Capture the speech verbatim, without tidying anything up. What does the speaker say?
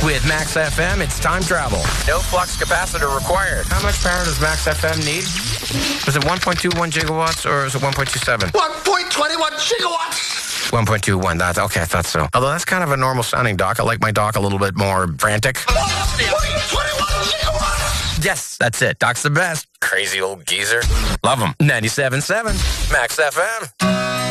With Max F M, it's time travel. No flux capacitor required. How much power does Max F M need? Is it one point two one gigawatts or is it one point two seven? one point two one gigawatts! one point two one, that's okay, I thought so. Although that's kind of a normal sounding dock. I like my dock a little bit more frantic. one point two one gigawatts! Yes, that's it. Doc's the best. Crazy old geezer. Love him. ninety-seven point seven Max F M.